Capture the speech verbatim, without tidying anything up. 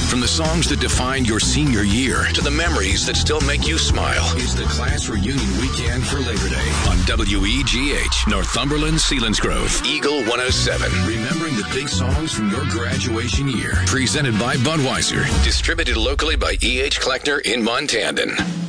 From the songs that defined your senior year to the memories that still make you smile is the class reunion weekend for Labor Day on W E G H, Northumberland, Selinsgrove, Eagle one oh seven. Remembering the big songs from your graduation year. Presented by Budweiser. Distributed locally by E H. Kleckner in Montandon.